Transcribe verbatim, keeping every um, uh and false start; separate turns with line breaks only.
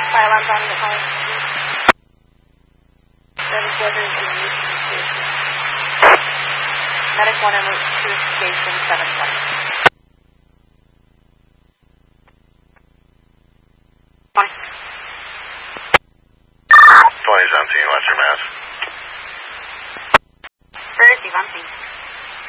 Fire alarm's on the home. Service weather is Houston Station. Medic one and route to Station seven twenty. twenty.
twenty's empty. What's your mass?
First, I'm empty.